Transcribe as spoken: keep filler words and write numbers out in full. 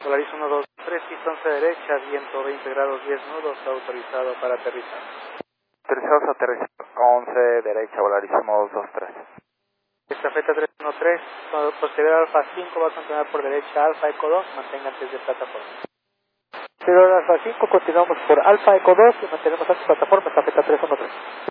Polaris uno dos tres, pista once derecha, viento veinte grados diez nudos, autorizado para aterrizar. Autorizados a aterrizar, once derecha, Polaris uno dos tres. Estafeta tres uno tres, posterior Alfa cinco, va a continuar por derecha Alfa Eco dos, mantenga antes de plataforma. Posterior Alfa cinco, continuamos por Alfa Eco dos y mantenemos antes de plataforma, estafeta tres uno tres.